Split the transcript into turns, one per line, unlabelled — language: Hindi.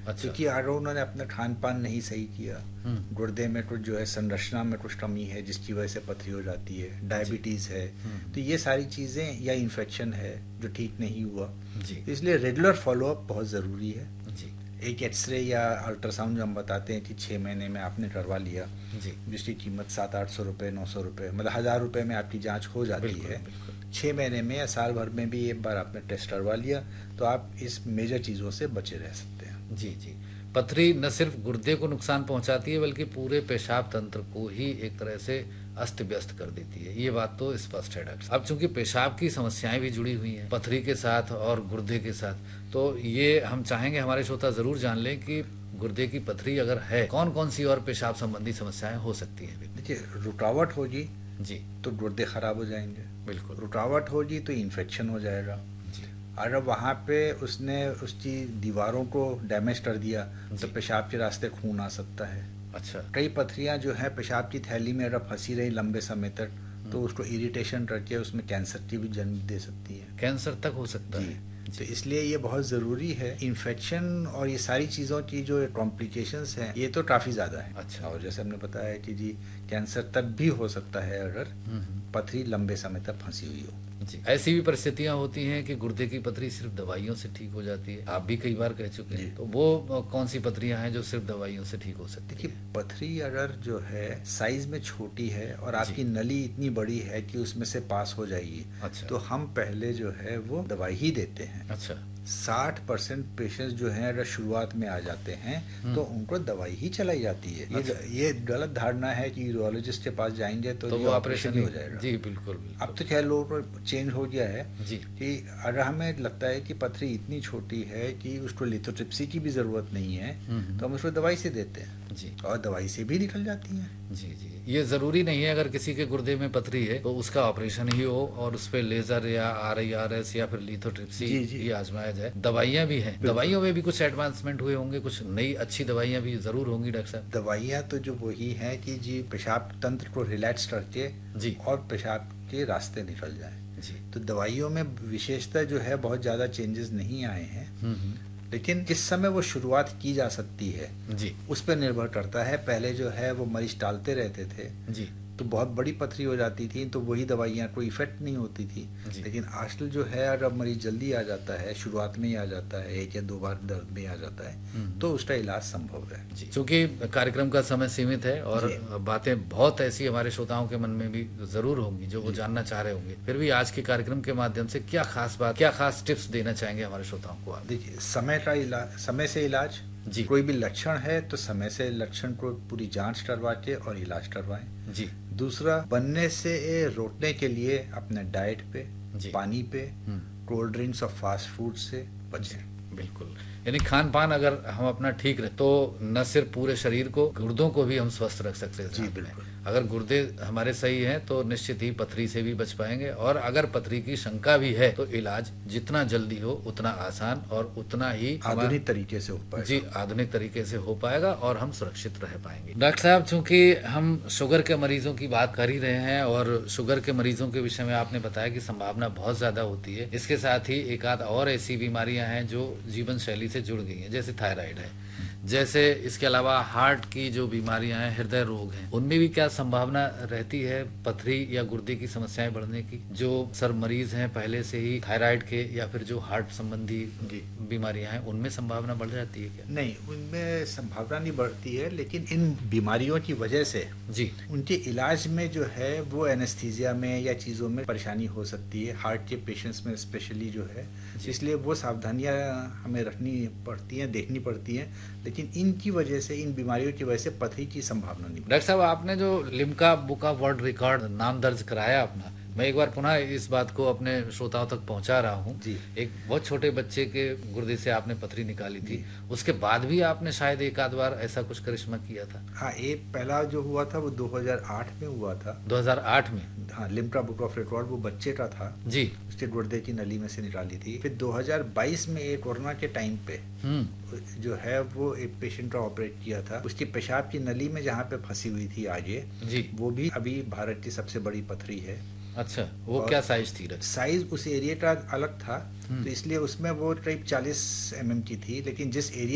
अच्छा।
क्योंकि अगर उन्होंने अपना खान पान नहीं सही किया, गुर्दे में कुछ जो है संरचना में कुछ कमी है जिसकी वजह से पथरी हो जाती है, डायबिटीज़ है, तो ये सारी चीज़ें, या इन्फेक्शन है जो ठीक नहीं हुआ,
जी
तो इसलिए रेगुलर फॉलोअप बहुत ज़रूरी है।
जी
एक एक्सरे या अल्ट्रासाउंड जो हम बताते हैं कि 6 महीने में आपने करवा लिया,
जी।
जिसकी कीमत 700-800 रुपये, 900 रुपये, मतलब 1000 रुपये में आपकी जांच हो जाती
बिल्कुल
है।
बिल्कुल।
6 महीने में या साल भर में भी एक बार आपने टेस्ट करवा लिया तो आप इस मेजर चीज़ों से बचे रह सकते हैं।
जी जी। पथरी न सिर्फ गुर्दे को नुकसान पहुंचाती है बल्कि पूरे पेशाब तंत्र को ही एक तरह से अस्त व्यस्त कर देती है, ये बात तो स्पष्ट है डॉक्टर। अब चूंकि पेशाब की समस्याएं भी जुड़ी हुई हैं पथरी के साथ और गुर्दे के साथ, तो ये हम चाहेंगे हमारे श्रोता जरूर जान लें कि गुर्दे की पथरी अगर है, कौन कौन सी और पेशाब संबंधी समस्याएं हो सकती हैं।
देखिए, रुकावट होगी
जी
तो गुर्दे खराब हो जाएंगे,
बिल्कुल।
रुकावट होगी तो इन्फेक्शन हो जाएगा।
जी
अगर वहाँ पे उसने उसकी दीवारों को डैमेज कर दिया तो
जी।
पेशाब के रास्ते खून आ सकता है।
अच्छा।
कई पथरियाँ जो है पेशाब की थैली में अगर फंसी रही लंबे समय तक तो उसको इरिटेशन करके उसमें कैंसर की भी जन्म दे सकती है।
कैंसर तक हो सकता
जी।
है।
तो इसलिए ये बहुत ज़रूरी है। इन्फेक्शन और ये सारी चीज़ों की जो कॉम्प्लिकेशंस हैं ये तो काफ़ी ज़्यादा है।
अच्छा।
और जैसे हमने बताया कि जी कैंसर तक भी हो सकता है अगर पथरी लंबे समय तक फंसी हुई हो।
जी। ऐसी भी परिस्थितियां होती हैं कि गुर्दे की पथरी सिर्फ दवाइयों से ठीक हो जाती है, आप भी कई बार कह चुके हैं, तो वो कौन सी पथरियां हैं जो सिर्फ दवाइयों से ठीक हो सकती है?
देखिए, पथरी अगर जो है साइज में छोटी है और
जी।
आपकी नली इतनी बड़ी है कि उसमें से पास हो जाएगी,
अच्छा।
तो हम पहले जो है वो दवाई ही देते हैं।
अच्छा।
60% पेशेंट्स जो हैं अगर शुरुआत में आ जाते हैं तो उनको दवाई ही चलाई जाती है।
अच्छा।
ये गलत धारणा है कि यूरोलॉजिस्ट के पास जाएंगे तो
वो ऑपरेशन
ही हो जाएगा।
जी बिल्कुल बिल्कुल।
अब तो खैर लोगों को चेंज हो गया है
जी।
कि अगर हमें लगता है कि पथरी इतनी छोटी है कि उसको लिथोट्रिप्सी की भी ज़रूरत नहीं है तो हम उसको दवाई से देते हैं
जी।
और दवाई से भी निकल जाती हैं।
जी जी। ये ज़रूरी नहीं है अगर किसी के गुर्दे में पथरी है तो उसका ऑपरेशन ही हो और उस पर लेज़र या RIRS या फिर लिथोट्रिप्सी ये आजमाया जाए। दवाइयाँ भी हैं, दवाइयों में भी कुछ एडवांसमेंट हुए होंगे, कुछ नई अच्छी दवाइयाँ भी ज़रूर होंगी डॉक्टर साहब।
दवाइयाँ तो जो वही हैं कि जी पेशाब तंत्र को रिलैक्स करके
जी
और पेशाब के रास्ते निकल जाए।
जी।
तो दवाइयों में विशेषता जो है बहुत ज़्यादा चेंजेस नहीं आए हैं, लेकिन किस समय वो शुरुआत की जा सकती है
जी
उस पर निर्भर करता है। पहले जो है वो मरीज टालते रहते थे
जी।
तो बहुत बड़ी पथरी हो जाती थी तो वही दवाइयाँ कोई इफेक्ट नहीं होती थी। लेकिन आजकल जो है अगर मरीज जल्दी आ जाता है, शुरुआत में ही आ जाता है, 1 या 2 बार दर्द में आ जाता है तो उसका इलाज संभव है।
जी। चूंकि कार्यक्रम का समय सीमित है और बातें बहुत ऐसी हमारे श्रोताओं के मन में भी जरूर होंगी जो वो जानना चाह रहे होंगे, फिर भी आज के कार्यक्रम के माध्यम से क्या खास बात, क्या खास टिप्स देना चाहेंगे हमारे श्रोताओं को आप?
देखिए, समय का इलाज, समय से इलाज।
जी।
कोई भी लक्षण है तो समय से लक्षण को पूरी जांच करवा के और इलाज करवाएं।
जी।
दूसरा, बनने से रोकने के लिए अपने डाइट पे, पानी पे, कोल्ड ड्रिंक्स और फास्ट फूड से बचें।
बिल्कुल, यानी खान पान अगर हम अपना ठीक रहे तो न सिर्फ पूरे शरीर को, गुर्दों को भी हम स्वस्थ रख सकते हैं।
जी बिल्कुल।
अगर गुर्दे हमारे सही हैं तो निश्चित ही पथरी से भी बच पाएंगे, और अगर पथरी की शंका भी है तो इलाज जितना जल्दी हो उतना आसान और उतना ही
आधुनिक तरीके से हो पाएगा।
जी, आधुनिक तरीके से हो पाएगा और हम सुरक्षित रह पाएंगे। डॉक्टर साहब, चूंकि हम शुगर के मरीजों की बात कर ही रहे हैं और शुगर के मरीजों के विषय में आपने बताया कि संभावना बहुत ज्यादा होती है, इसके साथ ही एक आध और ऐसी बीमारियां हैं जो जीवन शैली से जुड़ गई हैं, जैसे थायराइड है, जैसे इसके अलावा हार्ट की जो बीमारियां हैं, हृदय रोग हैं, उनमें भी क्या संभावना रहती है पथरी या गुर्दे की समस्याएं बढ़ने की? जो सर मरीज हैं पहले से ही थायराइड के या फिर जो हार्ट संबंधी बीमारियां हैं, उनमें संभावना बढ़ जाती है क्या?
नहीं, उनमें संभावना नहीं बढ़ती है, लेकिन इन बीमारियों की वजह से
जी
उनके इलाज में जो है वो एनेस्थीसिया में या चीज़ों में परेशानी हो सकती है, हार्ट के पेशेंट्स में स्पेशली जो है। इसलिए वो सावधानियां हमें रखनी पड़ती हैं, देखनी पड़ती हैं, लेकिन इनकी वजह से, इन बीमारियों की वजह से पथरी की संभावना नहीं।
डॉक्टर साहब, आपने जो Limca book of world record नाम दर्ज कराया अपना, मैं एक बार पुनः इस बात को अपने श्रोताओं तक पहुंचा रहा हूं। एक बहुत छोटे बच्चे के गुर्दे से आपने पथरी निकाली थी, उसके बाद भी आपने शायद एक आध बार ऐसा कुछ करिश्मा किया था।
हाँ, एक पहला जो हुआ था वो 2008 में हुआ था।
2008 में?
हाँ, लिम्का बुक ऑफ रिकॉर्ड वो बच्चे का था
जी,
उसके गुर्दे की नली में से निकाली थी। फिर 2022 में एक कोरोना के टाइम पे जो है वो एक पेशेंट का ऑपरेट किया था, उसकी पेशाब की नली में जहाँ पे फंसी हुई थी आगे
जी,
वो भी अभी भारत की सबसे बड़ी पथरी है।
अच्छा, वो क्या साइज थी?
साइज उस एरिया का अलग था तो इसलिए उसमें वो करीब 40 mm की थी, लेकिन जिस एरिया